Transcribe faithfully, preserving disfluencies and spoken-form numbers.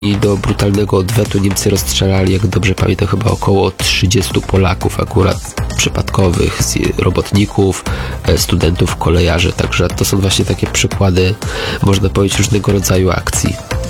I do brutalnego odwetu Niemcy rozstrzelali, jak dobrze pamiętam, chyba około trzydziestu Polaków akurat przypadkowych, robotników, studentów, kolejarzy. Także to są właśnie takie przykłady, można powiedzieć, różnego rodzaju akcji.